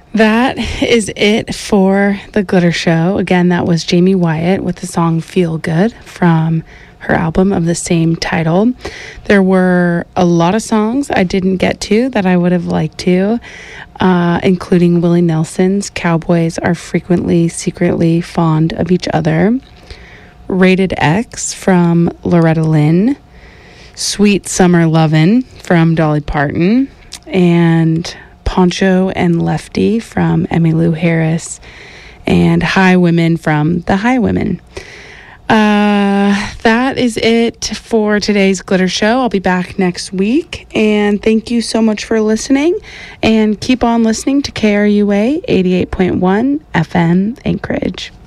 That is it for the Glitter Show. Again, that was Jamie Wyatt with the song Feel Good from her album of the same title. There were a lot of songs I didn't get to that I would have liked to, including Willie Nelson's Cowboys Are Frequently Secretly Fond of Each Other, Rated X from Loretta Lynn, Sweet Summer Lovin' from Dolly Parton, and Poncho and Lefty from Emmylou Harris, and High Women from the High Women. That is it for today's Glitter Show. I'll be back next week, and thank you so much for listening, and keep on listening to KRUA 88.1 FM Anchorage.